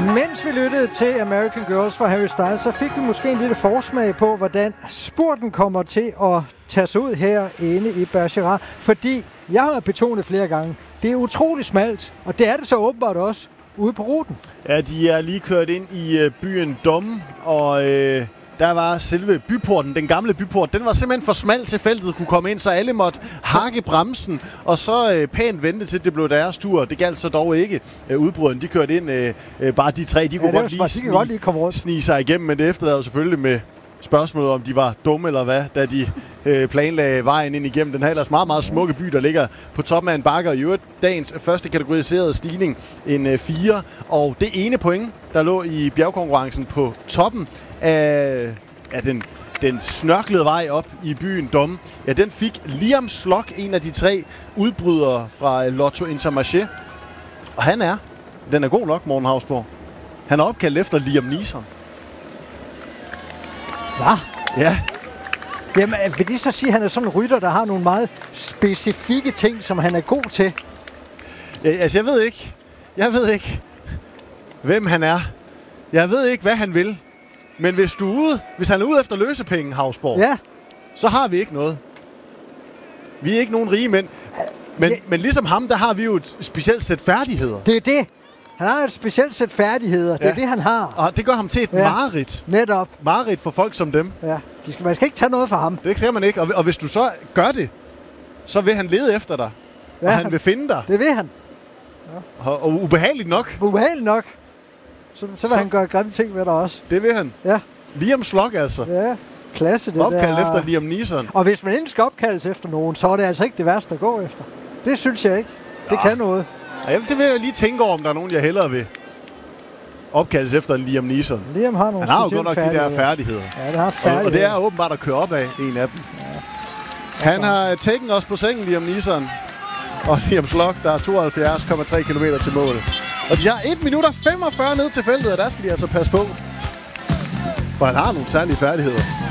Mens vi lyttede til American Girls fra Harry Styles, så fik vi måske en lille forsmag på, hvordan spurten kommer til at tage sig ud herinde i Bergerac. Fordi jeg har betonet flere gange, det er utroligt smalt, og det er det så åbenbart også ude på ruten. Ja, de er lige kørt ind i byen Dom, og der var selve byporten, den gamle byport, den var simpelthen for smal til feltet kunne komme ind, så alle måtte hakke bremsen, og så pænt vente til det blev deres tur. Det galt så dog ikke. Udbryderne, de kørte ind, bare de tre, de kunne godt lige snige sig igennem, men det efterlader selvfølgelig med spørgsmålet, om de var dumme eller hvad, da de planlagde vejen ind igennem den her ellers meget, meget smukke by, der ligger på toppen af en bakke, og i øvrigt dagens første kategoriserede stigning, en 4, og det ene point, der lå i bjergkonkurrencen på toppen af den snørklede vej op i byen Dom, ja, den fik Liam Slock, en af de 3 udbrydere fra Lotto Intermarché, og den er god nok, Morten Hausborg. Han er opkaldt efter Liam Neeson. Hvad? Ja. Jamen, vil det så sige, at han er sådan en rytter, der har nogle meget specifikke ting, som han er god til? Ja, altså, jeg ved ikke, hvem han er. Jeg ved ikke, hvad han vil. Men hvis han er ude efter løsepenge, Hausborg, ja, så har vi ikke noget. Vi er ikke nogen rige mænd. Men ligesom ham, der har vi jo et specielt sæt færdigheder. Det er det. Han har et specielt sæt færdigheder. Det er det, han har. Og det gør ham til et mareridt. Netop. Mareridt for folk som dem. Ja. Man skal ikke tage noget fra ham. Det skal man ikke. Og hvis du så gør det, så vil han lede efter dig. Ja, og han vil finde dig. Det vil han. Ja. Og ubehageligt nok. Ubehageligt nok. Så vil han gøre grimme ting ved dig også. Det vil han. Ja. Liam Slock altså. Ja. Klasse det opkaldt efter Liam Neeson. Og hvis man ikke skal opkaldes efter nogen, så er det altså ikke det værste at gå efter. Det synes jeg ikke. Det kan noget. Ja, det vil jeg lige tænke over, om der er nogen, jeg hellere vil opkaldes efter Liam Neeson. Liam har nogle han har jo godt nok de der færdigheder. Ja, det har færdigheder. Og det er åbenbart at køre op af en af dem. Ja. Han har taget os på sengen, Liam Neeson. Og Liam Slock, der er 72,3 km til mål. Og de har 1 minut og 45 ned til feltet, og der skal de altså passe på. For han har nogle særlige færdigheder.